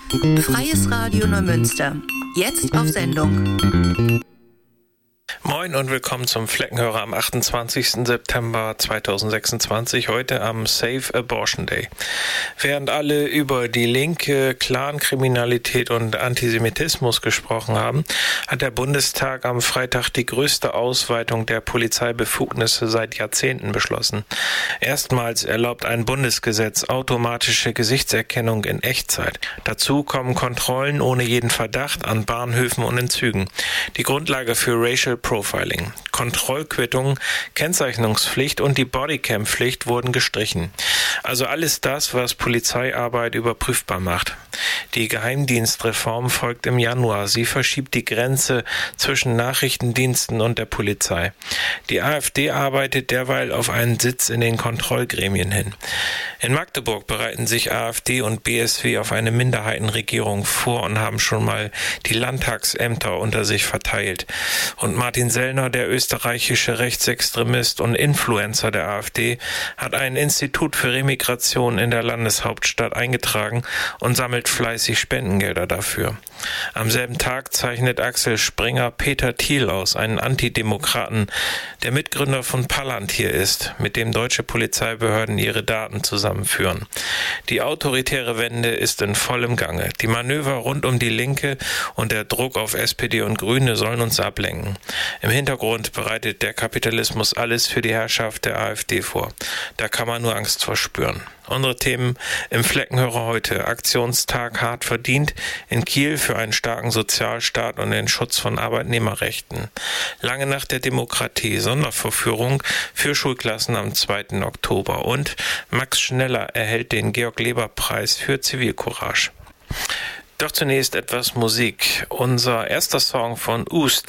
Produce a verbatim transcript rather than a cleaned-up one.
Freies Radio Neumünster. Jetzt auf Sendung. Moin und willkommen zum Fleckenhörer am achtundzwanzigsten September zweitausendsechsundzwanzig, heute am Safe Abortion Day. Während alle über die linke Clankriminalität und Antisemitismus gesprochen haben, hat der Bundestag am Freitag die größte Ausweitung der Polizeibefugnisse seit Jahrzehnten beschlossen. Erstmals erlaubt ein Bundesgesetz automatische Gesichtserkennung in Echtzeit. Dazu kommen Kontrollen ohne jeden Verdacht an Bahnhöfen und in Zügen. Die Grundlage für Racial Profiling, Kontrollquittungen, Kennzeichnungspflicht und die Bodycam-Pflicht wurden gestrichen. Also alles das, was Polizeiarbeit überprüfbar macht. Die Geheimdienstreform folgt im Januar. Sie verschiebt die Grenze zwischen Nachrichtendiensten und der Polizei. Die AfD arbeitet derweil auf einen Sitz in den Kontrollgremien hin. In Magdeburg bereiten sich AfD und B S W auf eine Minderheitenregierung vor und haben schon mal die Landtagsämter unter sich verteilt. Und Martin Sellner, der österreichische Rechtsextremist und Influencer der AfD, hat ein Institut für Remigration in der Landeshauptstadt eingetragen und sammelt fleißig Spendengelder dafür. Am selben Tag zeichnet Axel Springer Peter Thiel aus, einen Antidemokraten, der Mitgründer von Palantir ist, mit dem deutsche Polizeibehörden ihre Daten zusammenführen. Die autoritäre Wende ist in vollem Gange. Die Manöver rund um die Linke und der Druck auf S P D und Grüne sollen uns ablenken. Im Hintergrund bereitet der Kapitalismus alles für die Herrschaft der AfD vor. Da kann man nur Angst vor spüren. Unsere Themen im Fleckenhörer heute. Aktionstag hart verdient in Kiel für einen starken Sozialstaat und den Schutz von Arbeitnehmerrechten. Lange Nacht der Demokratie, Sondervorführung für Schulklassen am zweiten Oktober. Und Max Schneller erhält den Georg-Leber-Preis für Zivilcourage. Doch zunächst etwas Musik. Unser erster Song von Ust